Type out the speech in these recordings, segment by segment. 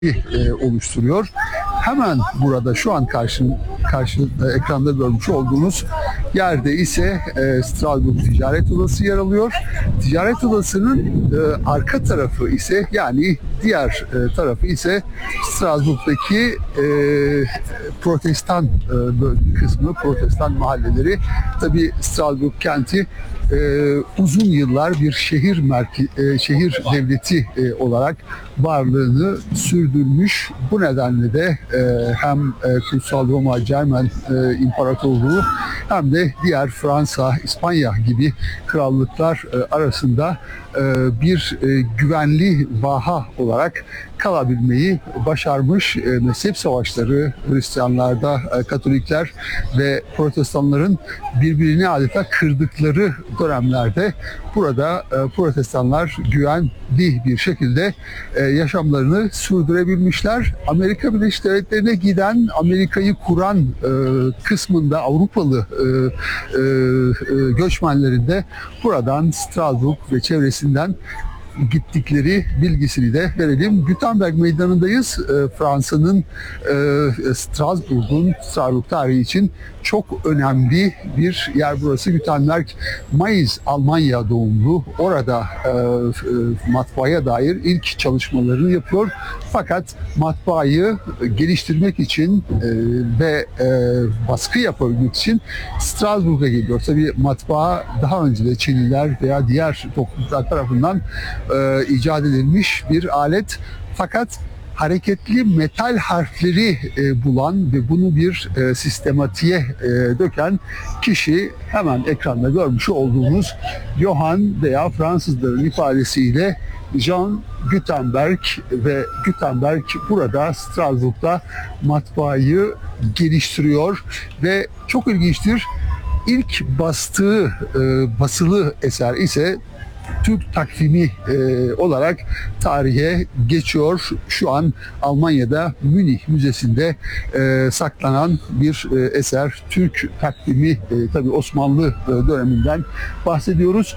oluşturuyor. Hemen burada şu an karşı ekranda görmüş olduğunuz yerde ise Strasbourg Ticaret Odası yer alıyor. Ticaret Odası'nın arka tarafı ise, yani diğer tarafı ise Strasbourg'daki Protestan kısmı, Protestan mahalleleri. Tabii Strasbourg kenti uzun yıllar bir şehir devleti olarak varlığını sürdürmüş. Bu nedenle de hem Kutsal Roma Cermen İmparatorluğu hem de diğer Fransa, İspanya gibi krallıklar arasında bir güvenli vaha olarak kalabilmeyi başarmış. Mezhep savaşları, Hristiyanlarda Katolikler ve Protestanların birbirini adeta kırdıkları dönemlerde burada Protestanlar güvenli bir şekilde yaşamlarını sürdürebilmişler. Amerika Birleşik Devletleri'ne giden, Amerika'yı kuran kısmında Avrupalı göçmenlerin de buradan Strasbourg ve çevresinden gittikleri bilgisini de verelim. Gutenberg Meydanı'ndayız. Fransa'nın Strasbourg tarihi için çok önemli bir yer burası. Gutenberg Mayıs Almanya doğumlu. Orada matbaaya dair ilk çalışmalarını yapıyor. Fakat matbaayı geliştirmek için ve baskı yapabilmek için Strasbourg'a geliyor. Tabii matbaa daha önce de Çinliler veya diğer topluluklar tarafından icat edilmiş bir alet. Fakat hareketli metal harfleri bulan ve bunu bir sistematiğe döken kişi hemen ekranda görmüş olduğunuz Johann veya Fransızların ifadesiyle Jean Gutenberg ve Gutenberg burada Strasbourg'da matbaayı geliştiriyor ve çok ilginçtir. İlk bastığı basılı eser ise Türk takvimi olarak tarihe geçiyor. Şu an Almanya'da Münih Müzesi'nde saklanan bir eser. Türk takvimi, tabii Osmanlı döneminden bahsediyoruz.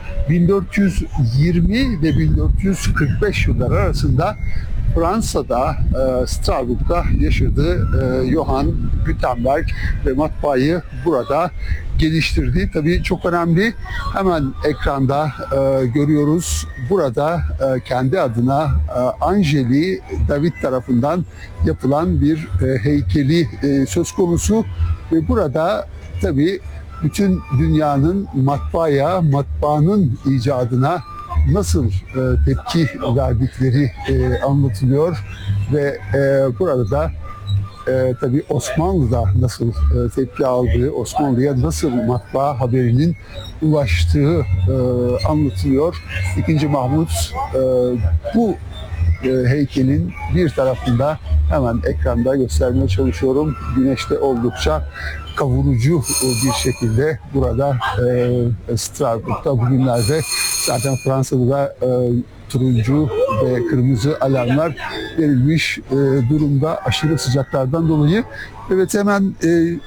1420 ve 1445 yıllar arasında Fransa'da, Strasbourg'da yaşadığı Johann Gutenberg ve matbaayı burada geliştirdi. Tabii çok önemli. Hemen ekranda görüyoruz. Burada kendi adına Angeli David tarafından yapılan bir heykeli söz konusu ve burada tabii bütün dünyanın matbaanın icadına nasıl tepki verdikleri anlatılıyor ve burada da tabii Osmanlı'da nasıl tepki aldığı, Osmanlı'ya nasıl matbaa haberinin ulaştığı anlatılıyor. İkinci Mahmut bu heykelin bir tarafında hemen ekranda göstermeye çalışıyorum. Güneşte oldukça kavurucu bir şekilde burada Strasbourg'da bugünlerde zaten Fransa'da da turuncu ve kırmızı alarmlar verilmiş durumda aşırı sıcaklardan dolayı. Evet, hemen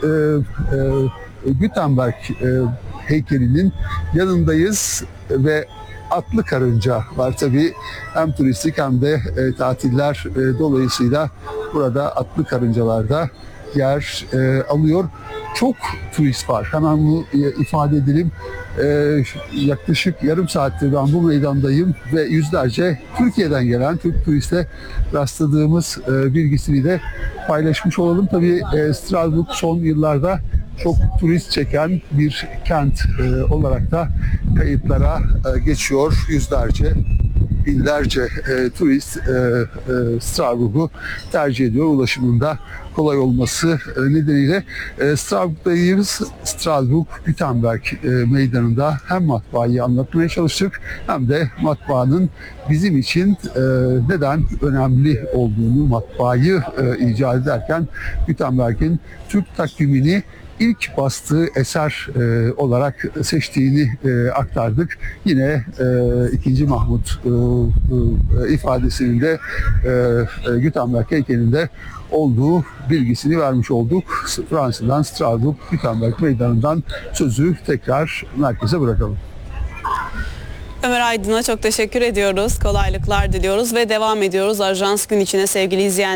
Gutenberg heykelinin yanındayız ve atlı karınca var tabii. Hem turistik hem de tatiller dolayısıyla burada atlı karıncalarda yer alıyor. Çok turist var. Hemen bunu ifade edelim. Yaklaşık yarım saattir ben bu meydandayım ve yüzlerce Türkiye'den gelen Türk turiste rastladığımız bilgisini de paylaşmış olalım. Tabii Strasbourg son yıllarda çok turist çeken bir kent olarak da kayıtlara geçiyor. Yüzlerce, binlerce turist Strasbourg'u tercih ediyor. Ulaşımında kolay olması nedeniyle Strasbourg'dayız. Strasbourg Gutenberg meydanında hem matbaayı anlatmaya çalıştık hem de matbaanın bizim için neden önemli olduğunu, matbaayı icat ederken Gutenberg'in Türk takvimini ilk bastığı eser olarak seçtiğini aktardık. Yine 2. Mahmut ifadesinin de Gutenberg heykelinde olduğu bilgisini vermiş olduk. Fransa'dan, Strasbourg Gutenberg meydanından sözü tekrar merkeze bırakalım. Ömer Aydın'a çok teşekkür ediyoruz. Kolaylıklar diliyoruz ve devam ediyoruz. Ajans gün içine sevgili izleyenler.